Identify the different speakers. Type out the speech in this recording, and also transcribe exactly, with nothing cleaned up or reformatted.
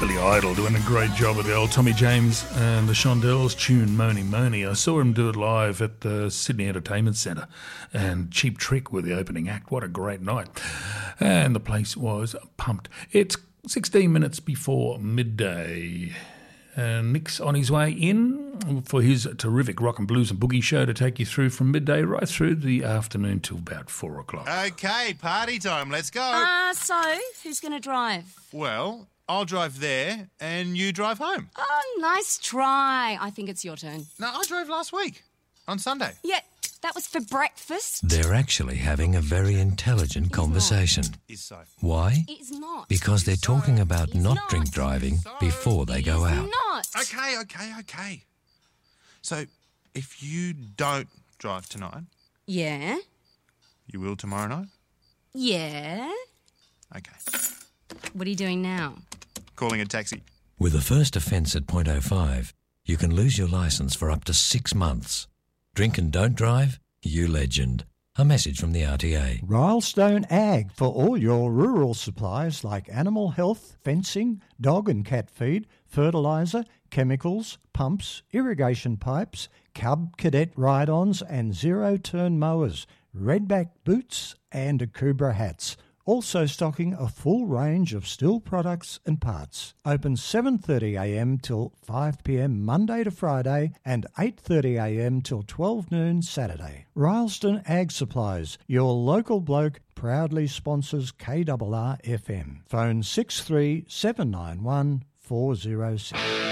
Speaker 1: Billy Idol doing a great job with the old Tommy James and the Shondells tune Moni Moni. I saw him do it live at the Sydney Entertainment Centre, and Cheap Trick with the opening act. What a great night. And the place was pumped. It's sixteen minutes before midday. And Nick's on his way in for his terrific rock and blues and boogie show to take you through from midday right through the afternoon till about four o'clock.
Speaker 2: Okay, party time. Let's go.
Speaker 3: Uh, so, who's going to drive?
Speaker 2: Well, I'll drive there and you drive home.
Speaker 3: Oh, nice try. I think it's your turn.
Speaker 2: No, I drove last week on Sunday.
Speaker 3: Yeah, that was for breakfast.
Speaker 4: They're actually having a very intelligent
Speaker 3: It's
Speaker 4: conversation.
Speaker 2: Is so.
Speaker 4: Why?
Speaker 3: It's not.
Speaker 4: Because they're talking about
Speaker 3: It's
Speaker 4: not
Speaker 3: not.
Speaker 4: drink driving
Speaker 2: So
Speaker 4: before they go
Speaker 3: It's
Speaker 4: out.
Speaker 3: not.
Speaker 2: Okay, okay, okay. So, if you don't drive tonight,
Speaker 3: Yeah?
Speaker 2: you will tomorrow night?
Speaker 3: Yeah?
Speaker 2: Okay.
Speaker 3: What are you doing now?
Speaker 2: Calling a taxi.
Speaker 4: With a first offence at point oh five, you can lose your licence for up to six months. Drink and don't drive? You legend. A message from the R T A.
Speaker 5: Rylestone Ag for all your rural supplies like animal health, fencing, dog and cat feed, fertiliser, chemicals, pumps, irrigation pipes, cub cadet ride-ons and zero-turn mowers, redback boots and Akubra hats. Also stocking a full range of steel products and parts. Open seven thirty a m till five p m Monday to Friday and eight thirty a m till twelve noon Saturday. Rylestone Ag Supplies, your local bloke, proudly sponsors K R R F M. Phone six three seven nine one four zero six.